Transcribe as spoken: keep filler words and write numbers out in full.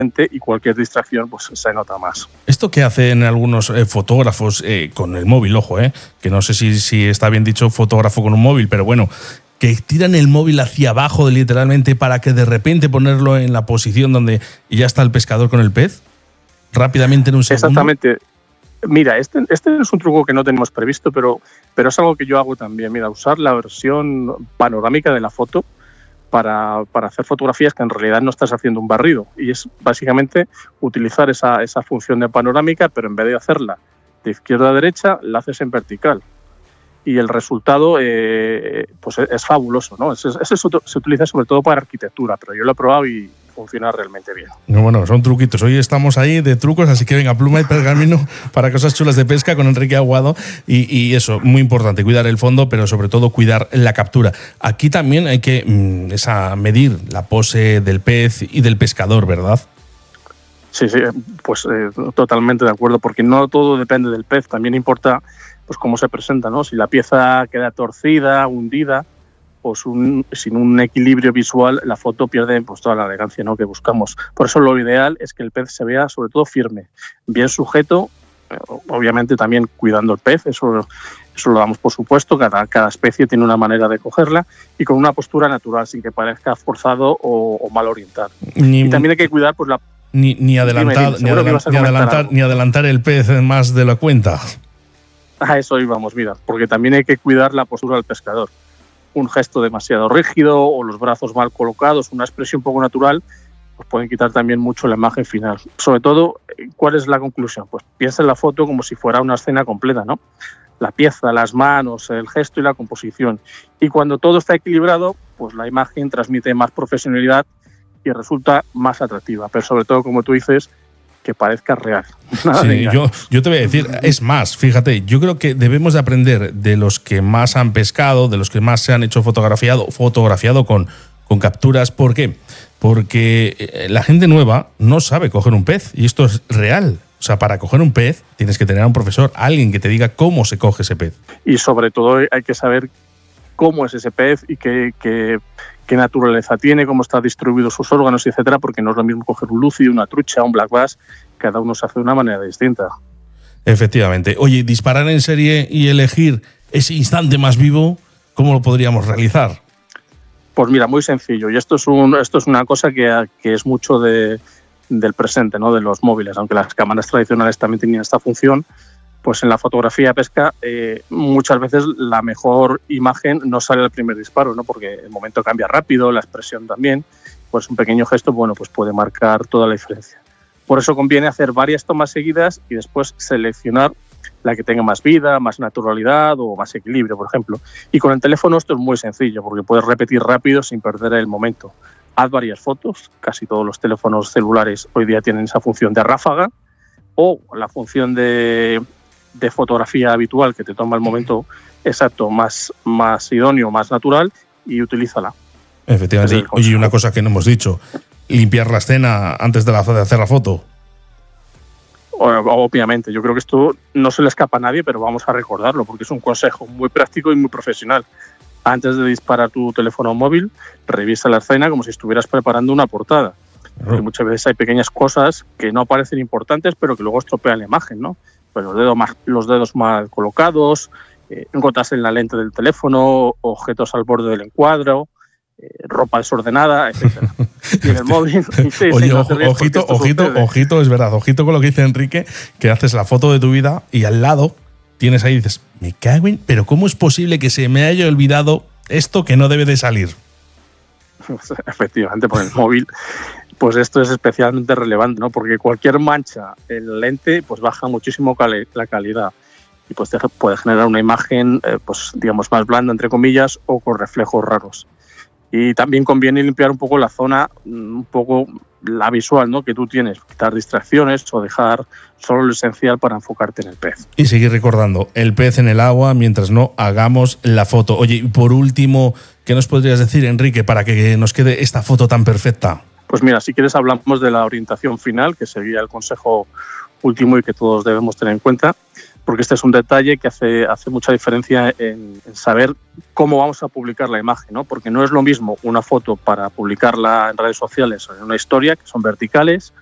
lente y cualquier distracción pues se nota más. Esto que hacen algunos eh, fotógrafos eh, con el móvil, ojo, eh, que no sé si, si está bien dicho fotógrafo con un móvil, pero bueno, que tiran el móvil hacia abajo literalmente para que de repente ponerlo en la posición donde ya está el pescador con el pez, rápidamente en un segundo. Exactamente. Mira, este, este es un truco que no tenemos previsto, pero, pero es algo que yo hago también. Mira, usar la versión panorámica de la foto para, para hacer fotografías que en realidad no estás haciendo un barrido. Y es básicamente utilizar esa, esa función de panorámica, pero en vez de hacerla de izquierda a derecha, la haces en vertical. Y el resultado eh, pues es fabuloso, ¿no? Ese, ese se utiliza sobre todo para arquitectura, pero yo lo he probado y funciona realmente bien. Bueno, son truquitos. Hoy estamos ahí de trucos, así que venga, pluma y pergamino para cosas chulas de pesca con Enrique Aguado. Y, y eso, muy importante, cuidar el fondo, pero sobre todo cuidar la captura. Aquí también hay que mmm, esa, medir la pose del pez y del pescador, ¿verdad? Sí, sí, pues eh, totalmente de acuerdo, porque no todo depende del pez, también importa pues cómo se presenta, ¿no? Si la pieza queda torcida, hundida, o un, sin un equilibrio visual, la foto pierde pues toda la elegancia, ¿no?, que buscamos. Por eso lo ideal es que el pez se vea sobre todo firme, bien sujeto, obviamente también cuidando el pez, eso, eso lo damos por supuesto, cada, cada especie tiene una manera de cogerla, y con una postura natural, sin que parezca forzado o, o mal orientado. Ni, y también hay que cuidar pues la... Ni, ni, adelantar, dime, dime, ni, adelant, ni, adelantar, ni adelantar el pez más de la cuenta. A eso íbamos, mira, porque también hay que cuidar la postura del pescador. Un gesto demasiado rígido o los brazos mal colocados, una expresión poco natural, pues pueden quitar también mucho la imagen final. Sobre todo, ¿cuál es la conclusión? Pues piensa en la foto como si fuera una escena completa, ¿no? La pieza, las manos, el gesto y la composición. Y cuando todo está equilibrado, pues la imagen transmite más profesionalidad y resulta más atractiva. Pero sobre todo, como tú dices, que parezca real. Nada sí, yo, yo te voy a decir, es más, fíjate, yo creo que debemos de aprender de los que más han pescado, de los que más se han hecho fotografiado, fotografiado con, con capturas. ¿Por qué? Porque la gente nueva no sabe coger un pez, y esto es real. O sea, para coger un pez tienes que tener a un profesor, alguien que te diga cómo se coge ese pez. Y sobre todo hay que saber cómo es ese pez y qué, qué, qué naturaleza tiene, cómo están distribuidos sus órganos, etcétera, porque no es lo mismo coger un luci, una trucha, un black bass, cada uno se hace de una manera distinta. Efectivamente. Oye, disparar en serie y elegir ese instante más vivo, ¿cómo lo podríamos realizar? Pues mira, muy sencillo. Y esto es, un, esto es una cosa que, que es mucho de, del presente, ¿no?, de los móviles, aunque las cámaras tradicionales también tenían esta función. Pues en la fotografía de pesca eh, muchas veces la mejor imagen no sale al primer disparo, ¿no?, porque el momento cambia rápido, la expresión también, pues un pequeño gesto, bueno, pues puede marcar toda la diferencia. Por eso conviene hacer varias tomas seguidas y después seleccionar la que tenga más vida, más naturalidad o más equilibrio, por ejemplo. Y con el teléfono esto es muy sencillo, porque puedes repetir rápido sin perder el momento. Haz varias fotos, casi todos los teléfonos celulares hoy día tienen esa función de ráfaga, o la función de de fotografía habitual que te toma el momento exacto, más, más idóneo, más natural, y utilízala. Efectivamente. Oye, una cosa que no hemos dicho, limpiar la escena antes de, la, de hacer la foto. Obviamente, yo creo que esto no se le escapa a nadie, pero vamos a recordarlo, porque es un consejo muy práctico y muy profesional. Antes de disparar tu teléfono móvil, revisa la escena como si estuvieras preparando una portada. Porque muchas veces hay pequeñas cosas que no parecen importantes, pero que luego estropean la imagen, ¿no? Pues los dedos más, los dedos mal colocados, eh, gotas en la lente del teléfono, objetos al borde del encuadro, eh, ropa desordenada, etcétera. Y en el móvil... Sí, Oye, sí, no ojo, ojito, ojito, sucede. ojito, es verdad, ojito con lo que dice Enrique, que haces la foto de tu vida y al lado tienes ahí y dices, me cago en... Pero ¿cómo es posible que se me haya olvidado esto que no debe de salir? Efectivamente, por el móvil... Pues esto es especialmente relevante, ¿no? Porque cualquier mancha en la lente pues baja muchísimo cali- la calidad y pues te puede generar una imagen eh, pues digamos más blanda, entre comillas, o con reflejos raros. Y también conviene limpiar un poco la zona, un poco la visual, ¿no?, que tú tienes, quitar distracciones o dejar solo lo esencial para enfocarte en el pez. Y seguir recordando, el pez en el agua mientras no hagamos la foto. Oye, y por último, ¿qué nos podrías decir, Enrique, para que nos quede esta foto tan perfecta? Pues mira, si quieres hablamos de la orientación final, que sería el consejo último y que todos debemos tener en cuenta, porque este es un detalle que hace, hace mucha diferencia en, en saber cómo vamos a publicar la imagen, ¿no? Porque no es lo mismo una foto para publicarla en redes sociales o en una historia, que son verticales,